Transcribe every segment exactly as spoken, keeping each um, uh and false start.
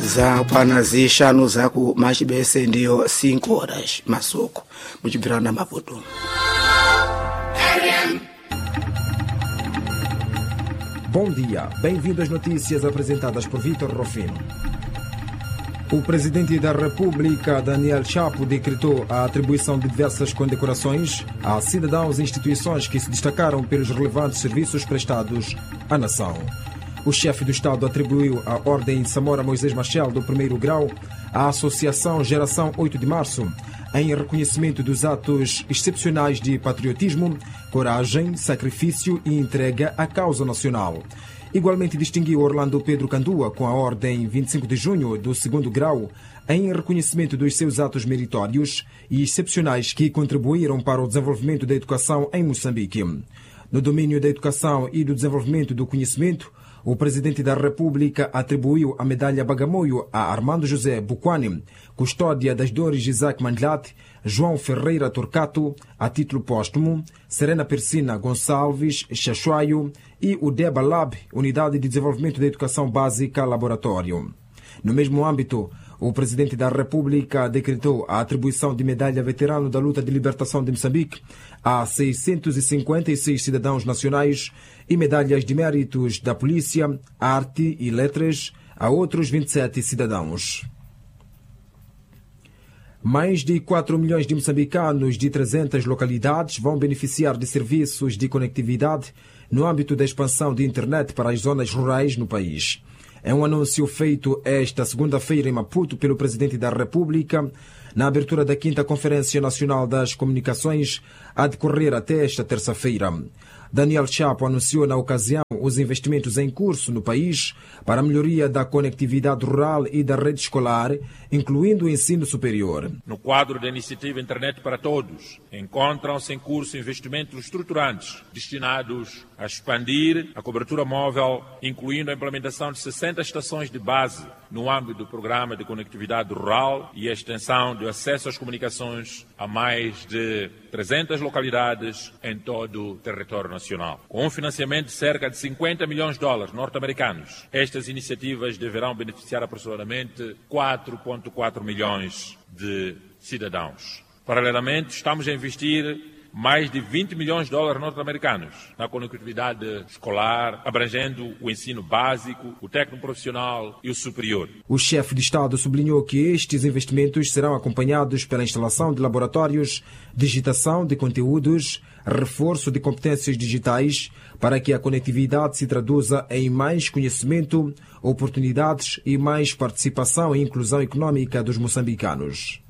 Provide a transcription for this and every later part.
za pana zishanu zaku machibese ndiyo cinco horas masoko muchibvirana na Maputo. Bom dia, bem-vindo às notícias apresentadas por Vitor Rofino. O presidente da República, Daniel Chapo, decretou a atribuição de diversas condecorações a cidadãos e instituições que se destacaram pelos relevantes serviços prestados à nação. O chefe do Estado atribuiu a Ordem Samora Moisés Machel do primeiro grau à Associação Geração oito de Março, em reconhecimento dos atos excepcionais de patriotismo, coragem, sacrifício e entrega à causa nacional. Igualmente distinguiu Orlando Pedro Candua com a Ordem vinte e cinco de junho do segundo grau, em reconhecimento dos seus atos meritórios e excepcionais que contribuíram para o desenvolvimento da educação em Moçambique. No domínio da educação e do desenvolvimento do conhecimento, o presidente da República atribuiu a medalha Bagamoio a Armando José Buquani, custódia das dores de Isaac Mandlate, João Ferreira Torcato, a título póstumo, Serena Persina Gonçalves Chachuaio e o Deba Lab, Unidade de Desenvolvimento da Educação Básica Laboratório. No mesmo âmbito, o presidente da República decretou a atribuição de medalha veterano da luta de libertação de Moçambique a seiscentos e cinquenta e seis cidadãos nacionais e medalhas de méritos da Polícia, Arte e Letras a outros vinte e sete cidadãos. Mais de quatro milhões de moçambicanos de trezentas localidades vão beneficiar de serviços de conectividade no âmbito da expansão de internet para as zonas rurais no país. É um anúncio feito esta segunda-feira em Maputo pelo Presidente da República, na abertura da quinta Conferência Nacional das Comunicações, a decorrer até esta terça-feira. Daniel Chapo anunciou na ocasião os investimentos em curso no país para a melhoria da conectividade rural e da rede escolar, incluindo o ensino superior. No quadro da iniciativa Internet para Todos, encontram-se em curso investimentos estruturantes destinados a expandir a cobertura móvel, incluindo a implementação de sessenta estações de base no âmbito do Programa de Conectividade Rural e a extensão do acesso às comunicações a mais de trezentas localidades em todo o território nacional. Com um financiamento de cerca de cinquenta milhões de dólares norte-americanos, estas iniciativas deverão beneficiar aproximadamente quatro vírgula quatro milhões de cidadãos. Paralelamente, estamos a investir mais de vinte milhões de dólares norte-americanos na conectividade escolar, abrangendo o ensino básico, o técnico profissional e o superior. O chefe de Estado sublinhou que estes investimentos serão acompanhados pela instalação de laboratórios, digitação de conteúdos, reforço de competências digitais, para que a conectividade se traduza em mais conhecimento, oportunidades e mais participação e inclusão econômica dos moçambicanos.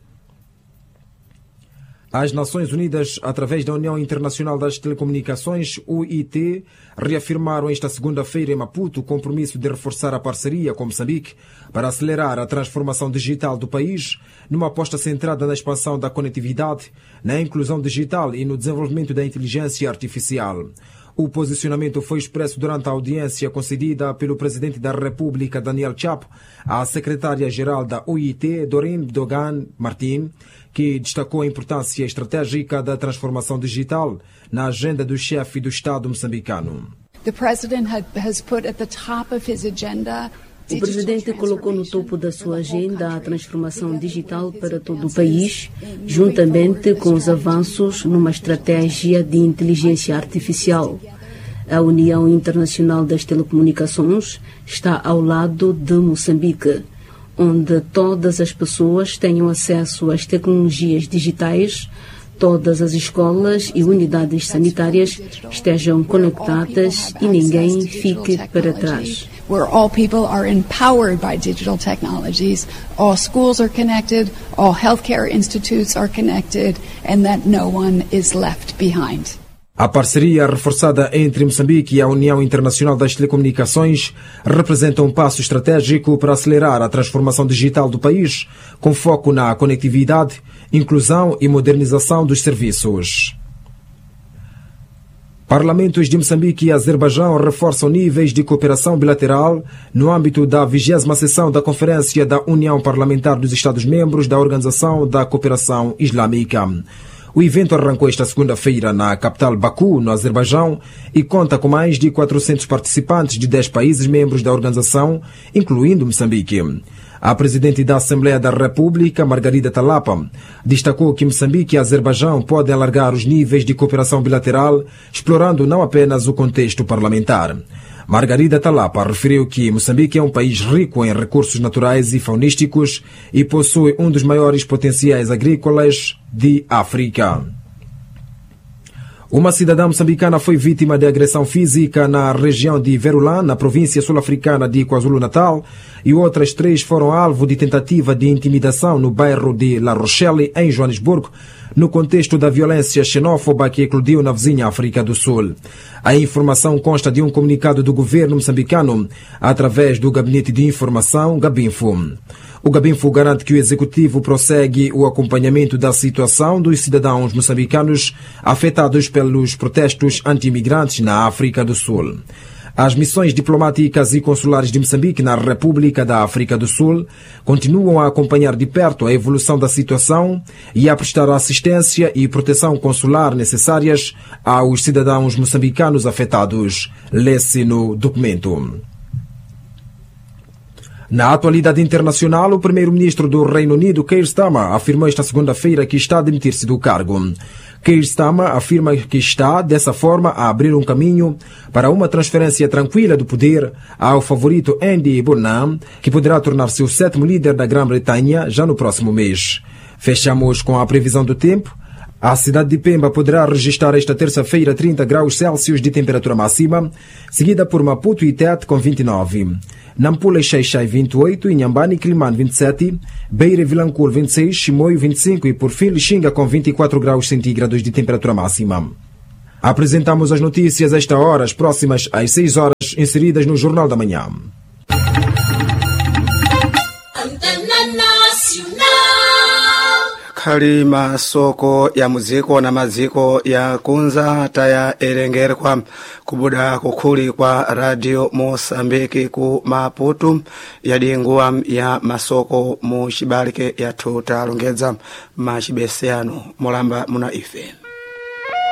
As Nações Unidas, através da União Internacional das Telecomunicações, U I T, reafirmaram esta segunda-feira em Maputo o compromisso de reforçar a parceria com Moçambique para acelerar a transformação digital do país, numa aposta centrada na expansão da conectividade, na inclusão digital e no desenvolvimento da inteligência artificial. O posicionamento foi expresso durante a audiência concedida pelo Presidente da República, Daniel Chapo, à Secretária-Geral da U I T, Doreen Dogan Martin, que destacou a importância estratégica da transformação digital na agenda do chefe do Estado moçambicano. The President has put at the top of his agenda O Presidente colocou no topo da sua agenda a transformação digital para todo o país, juntamente com os avanços numa estratégia de inteligência artificial. A União Internacional das Telecomunicações está ao lado de Moçambique, onde todas as pessoas tenham acesso às tecnologias digitais, todas as escolas e unidades sanitárias estejam conectadas e ninguém fique para trás. Where all people are empowered by digital technologies, all schools are connected, all healthcare institutes are connected, and that no one is left behind. A parceria reforçada entre Moçambique e a União Internacional das Telecomunicações representa um passo estratégico para acelerar a transformação digital do país, com foco na conectividade, inclusão e modernização dos serviços. Parlamentos de Moçambique e Azerbaijão reforçam níveis de cooperação bilateral no âmbito da vigésima sessão da Conferência da União Parlamentar dos Estados-Membros da Organização da Cooperação Islâmica. O evento arrancou esta segunda-feira na capital Baku, no Azerbaijão, e conta com mais de quatrocentos participantes de dez países membros da organização, incluindo Moçambique. A presidente da Assembleia da República, Margarida Talapa, destacou que Moçambique e Azerbaijão podem alargar os níveis de cooperação bilateral, explorando não apenas o contexto parlamentar. Margarida Talapa referiu que Moçambique é um país rico em recursos naturais e faunísticos e possui um dos maiores potenciais agrícolas de África. Uma cidadã moçambicana foi vítima de agressão física na região de Verulã, na província sul-africana de KwaZulu-Natal, e outras três foram alvo de tentativa de intimidação no bairro de La Rochelle, em Joanesburgo, no contexto da violência xenófoba que eclodiu na vizinha África do Sul. A informação consta de um comunicado do governo moçambicano através do Gabinete de Informação, Gabinfo. O Gabinfo garante que o Executivo prossegue o acompanhamento da situação dos cidadãos moçambicanos afetados pelos protestos anti-imigrantes na África do Sul. As missões diplomáticas e consulares de Moçambique na República da África do Sul continuam a acompanhar de perto a evolução da situação e a prestar assistência e proteção consular necessárias aos cidadãos moçambicanos afetados. Lê-se no documento. Na atualidade internacional, o primeiro-ministro do Reino Unido, Keir Starmer, afirmou esta segunda-feira que está a demitir-se do cargo. Keir Starmer afirma que está, dessa forma, a abrir um caminho para uma transferência tranquila do poder ao favorito Andy Burnham, que poderá tornar-se o sétimo líder da Grã-Bretanha já no próximo mês. Fechamos com a previsão do tempo. A cidade de Pemba poderá registrar esta terça-feira trinta graus Celsius de temperatura máxima, seguida por Maputo e Tete com vinte e nove. Nampula e Xai-Xai vinte e oito, Inhambane e Quilimane vinte e sete, Beira e Vilanculo vinte e seis, Chimoio vinte e cinco e por fim Lixinga com vinte e quatro graus centígrados de temperatura máxima. Apresentamos as notícias a esta hora, as próximas às seis horas, inseridas no Jornal da Manhã. Khali masoko ya muziko na maziko ya kunza taya erengerwa kubuda kukhuli kwa Radio Mosambiki ku Maputo yadinguwa ya masoko mu shibalike ya tuta longeza mashibesiano mulamba muna ife.